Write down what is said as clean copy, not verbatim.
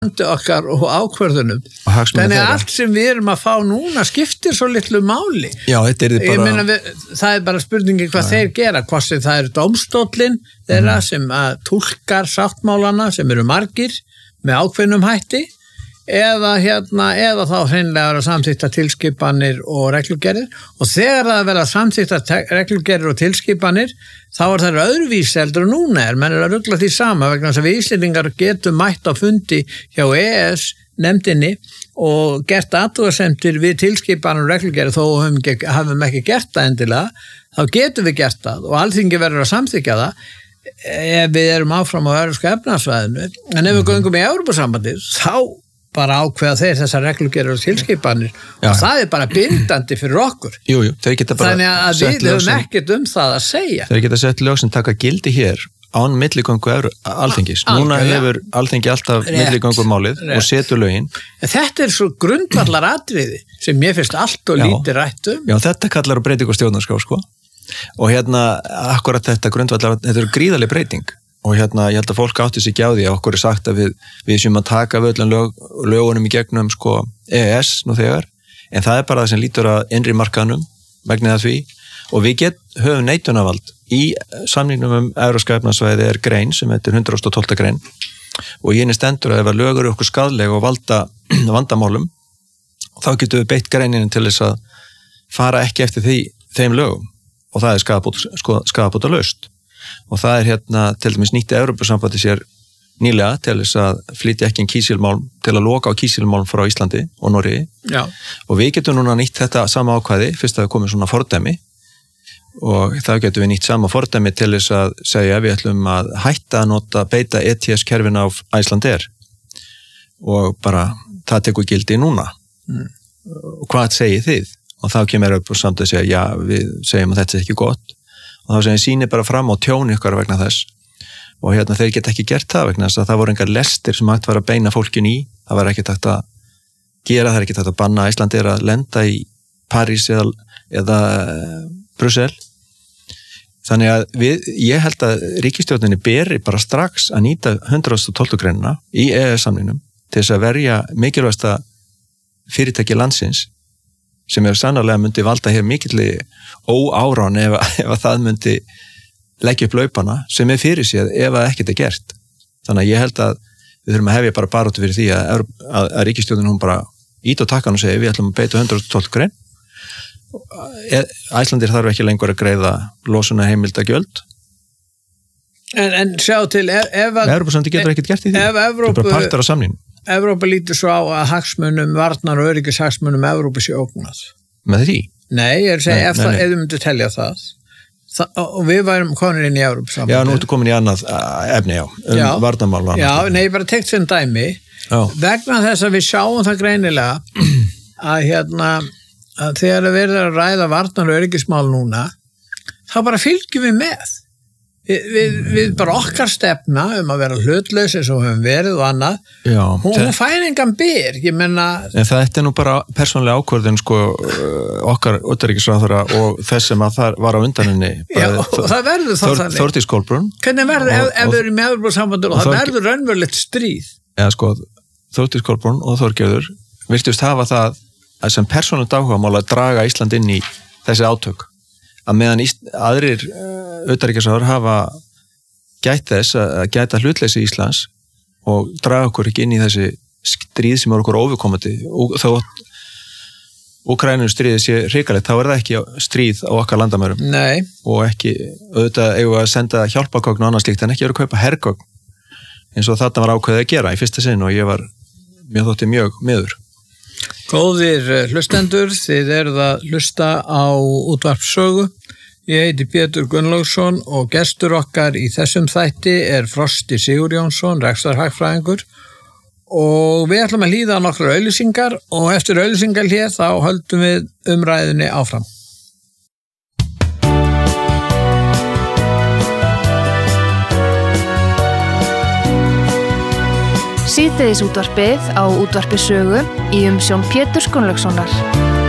okkar og ákvörðunum. Þannig að allt sem við erum að fá núna skiptir svo litlu máli. Já, þetta bara... Ég meina, það bara spurningi hvað þeir gera, hvort það dómstóllinn þeirra sem túlkar sáttmálana sem eru margir með ákveðnum hætti eða þá hreinlega að samþykta tilskipanir og reglugerðir og þegar það verða samþykta reglugerðir og tilskipanir þá það öðruvísi heldur og núna menn að rugla því sama vegna þess að við Íslendingar getum mætt á fundi hjá EES nefndinni og gert athugasemdir við tilskipanir og reglugerðir þó hafum ekki gert það endilega þá getum við gert það og Alþingi verður að samþykja það ef við erum áfram á Evrópska efnahagssvæðinu en ef við göngum í Evrópusambandið þá bara ákveða þeir þessar reglugerðir og tilskipanir og það bara bindandi fyrir okkur. Jú, þeir geta bara þannig að við höfum ekkert það að segja. Þeir geta sett lög sem taka gildi hér án milligöngu Alþingis. Núna hefur Alþingi alltaf milligöngu málið og setur lögin. Þetta svo grundvallar atriði sem mér finnst allt og lítið rætt Já, þetta kallar á breytingu stjórnarskrá, sko. Og akkurat þetta grundvallar, þetta gríðarleg breyting. Og ég held að fólk átti sig ekki á því að okkur sagt að við séum að taka við öllum lögunum í gegnum EES nú þegar, en það bara það sem lítur að innri markaðnum vegna því og við höfum neitunarvald í samningnum Evrópska efnahagssvæði grein sem heitir 112. grein og í henni stendur að ef að lög eru okkur skaðleg og valda vandamálum þá getum við beitt greininu til þess að fara ekki eftir þeim lögum og það skaðabótalaust. Og það til dæmis nýtti Evrópusambandi sér nýlega til þess að flytja ekki kísilmálm til að loka á kísilmálm frá Íslandi og Noregi. Já. Og við getum núna nýtt þetta sama ákvæði fyrst að það komið svona fordæmi og þá getum við nýtt sama fordæmi til þess að segja við ætlum að hætta að beita ETS-kerfin á Icelandair og bara það tekur gildi núna. Og hvað segir þið? Og þá kemur Evrópusambandi að segja já, við segjum að þetta ekki gott og þá sem ég sýni bara fram á tjóni ykkur vegna þess og þeir geta ekki gert það vegna þess að það voru engar lestir sem hægt var að beina fólkin í, það var ekki hægt að gera, það er ekki hægt að banna Íslandir að lenda í París eða Brussel þannig að ég held að ríkisstjórninni beri bara strax að nýta 112. greinina í EES-samningnum til þess að verja mikilvægasta fyrirtæki landsins sem sannarlega myndi valda hér mikilli óárán ef það myndi leggja upp laupana sem fyrir séð ef það ekkert gert. Þannig að ég held að við þurfum að hefja bara baráttu fyrir því að ríkisstjórnin hún bara ít á takkan og segja við ætlum að beita 112. grein. Æslandir þarf ekki lengur að greiða losunarheimildagjöld. En sjá til Evrópusambandið getur ekkert gert í því. Þetta er bara partur af samningnum. Evrópa lítur svo á að hagsmunum, varnar og öryggishagsmunum Evrópu sé ógnað. Með því? Nei, ég er að segja, ef við myndum telja það og við værum komin inn í Evrópusambandið. Já, nú ertu komin í annað efni, varnarmál og annað. Já, nei, ég bara tekt sem dæmi. Vegna þess að við sjáum það greinilega að þegar við verðum að ræða varnar og öryggismál núna, þá bara fylgjum við með. Við bara okkar stefna að vera hlutlaus eins og höfum verið og annað hún fær engan byr ég menna en þetta nú bara persónulega ákvörðun okkar utanríkisráðherra og þess sem að það var á undaninni það verður þá þannig Þórdís Kolbrún hvernig verður ef við erum í Evrópusambandinu og það verður raunverulegt stríð Þórdís Kolbrún og Þorgerður virtust hafa það að sem persónulegt áhugamál að draga Ísland inn í þessi átök að meðan aðrir utanríkisráðherrar hafa gætt þess að gæta hlutleysi Íslands og draga okkur ekki inn í þessi stríð sem er okkur óviðkomandi og þó Úkraínur stríðið sé hrikalegt, þá það ekki stríð á okkar landamærum. Nei. Og ekki, auðvitað eigum við að senda hjálpagögn og annað slíkt, en ekki að kaupa hergögn eins og þetta var ákveðið að gera í fyrsta sinn og mér þótti mjög miður. Góðir hlustendur, þið eruð að hlusta á útvarpssögu. Ég heiti Pétur Gunnlaugsson og gestur okkar í þessum þætti er Frosti Sigurjónsson, rekstrarhagfræðingur, og við ætlum að hlýða á nokkrar auglýsingar og eftir auglýsingar hér þá höldum við umræðinni áfram. Síðdegisútvarpið á útvarpi sögu í umsjón Péturs Gunnlaugssonar.